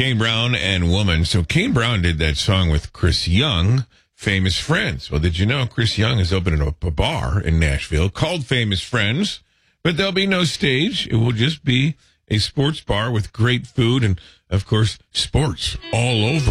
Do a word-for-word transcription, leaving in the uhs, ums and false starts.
Kane Brown and Woman. So Kane Brown did that song with Chris Young, Famous Friends. Well, did you know Chris Young is opening up a bar in Nashville called Famous Friends? But there'll be no stage. It will just be a sports bar with great food and, of course, sports all over.